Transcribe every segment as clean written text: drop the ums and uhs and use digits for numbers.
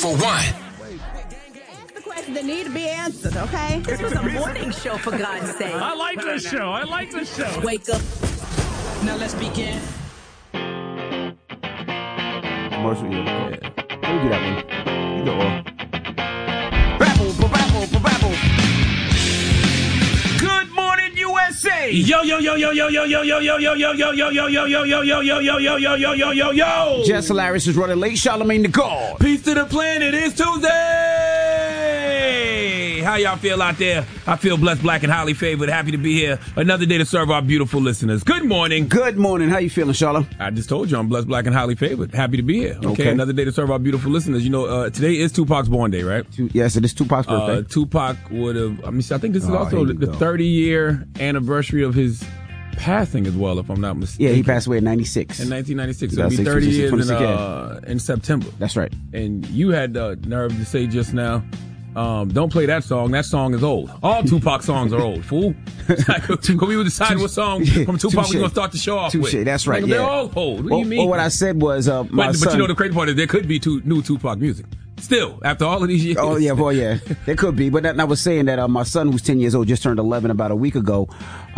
for one. Ask the questions that need to be answered, okay? This was a morning show, for God's sake. I like this show. Wake up. Now let's begin. Commercial, yeah. Let me do that one. You know all. Babble. Good morning, USA. Yo. Jess Hilarious is running late. Charlamagne the God. Peace to the planet. It's Tuesday. How y'all feel out there? I feel blessed, black, and highly favored. Happy to be here. Another day to serve our beautiful listeners. Good morning. Good morning. How you feeling, Charla? I just told you I'm blessed, black, and highly favored. Happy to be here. Okay. Another day to serve our beautiful listeners. You know, today is Tupac's born day, right? Yes, it is Tupac's birthday. Tupac would have, I think this is also the 30-year anniversary of his passing as well, if I'm not mistaken. Yeah, he passed away in 96. In 1996. So it'll be 30 years in September. That's right. And you had the nerve to say just now, don't play that song. That song is old. All Tupac songs are old, fool. We would decide what song from Tupac we're going to start the show off with. That's right, They're all old. What do you mean? Well, what I said was but you know the crazy part is there could be new Tupac music. Still, after all of these years. Oh, yeah. There could be. But I was saying that my son, who's 10 years old, just turned 11 about a week ago.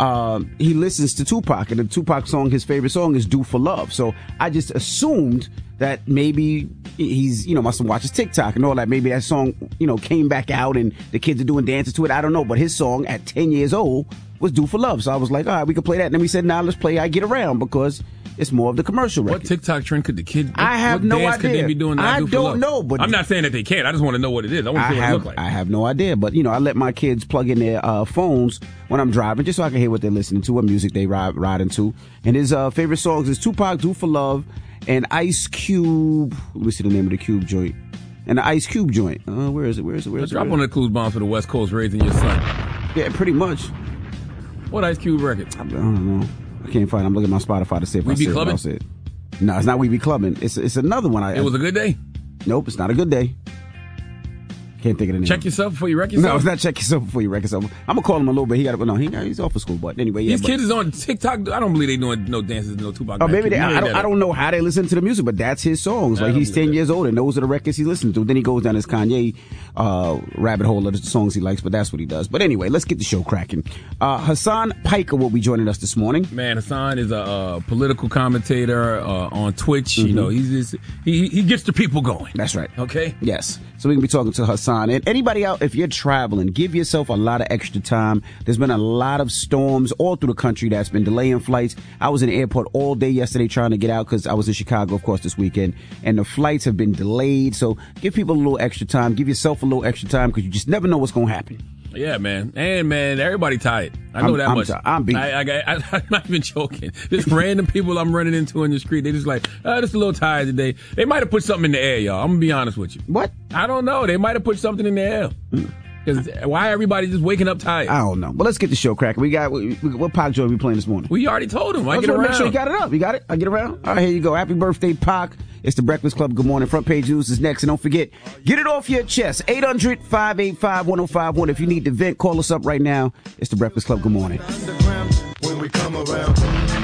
He listens to Tupac. And the Tupac song, his favorite song is Do for Love. So I just assumed that maybe he's, my son watches TikTok and all that. Maybe that song, came back out and the kids are doing dances to it. I don't know. But his song at 10 years old was Do for Love. So I was like, all right, we can play that. And then we said, let's play I Get Around because it's more of the commercial record. What TikTok trend could the kids? I have no idea. Could they be doing? I don't know, but I'm not saying that they can't. I just want to know what it is. I want to see what it looks like. I have no idea, but I let my kids plug in their phones when I'm driving, just so I can hear what they're listening to, what music they riding to. And his favorite songs is Tupac, Do for Love, and Ice Cube. Let me see the name of the Cube joint. And the Ice Cube joint. Where is it? Drop one of the clues bombs for the West Coast, raising your son. Yeah, pretty much. What Ice Cube record? I don't know. I can't find it. I'm looking at my Spotify to see if We I Be see Clubbing? it. No, it's not We Be Clubbing. It's another one. It was a good day? Nope, it's not a good day. Can't think of the name. Check yourself before you wreck yourself? No, it's not check yourself before you wreck yourself. I'm going to call him a little bit. He's off of school, but anyway, yeah. These kids is on TikTok. I don't believe they doing no dances, no Tupac. Oh, maybe I don't know how they listen to the music, but that's his songs. Like he's 10 years old and those are the records he listens to. Then he goes down his Kanye rabbit hole of the songs he likes, but that's what he does. But anyway, let's get the show cracking. Hassan Piker will be joining us this morning. Man, Hassan is a political commentator on Twitch. Mm-hmm. He gets the people going. That's right. Okay? Yes. So we can be talking to Hassan. And anybody out, if you're traveling, give yourself a lot of extra time. There's been a lot of storms all through the country that's been delaying flights. I was in the airport all day yesterday trying to get out because I was in Chicago, of course, this weekend. And the flights have been delayed. So give people a little extra time. Give yourself a little extra time because you just never know what's going to happen. Yeah, man. And, man, everybody tired. I know that much. I'm beat. I'm not even joking. Just random people I'm running into in the street, they just like, just a little tired today. They might have put something in the air, y'all. I'm going to be honest with you. What? I don't know. They might have put something in the air. Because why everybody just waking up tired? I don't know. But let's get the show cracking. What Pac joint we playing this morning? We already told him. I Get Around. Make sure you got it up. You got it? I Get Around? All right, here you go. Happy birthday, Pac. It's the Breakfast Club. Good morning. Front page news is next. And don't forget, get it off your chest. 800-585-1051. If you need to vent, call us up right now. It's the Breakfast Club. Good morning. When we come around.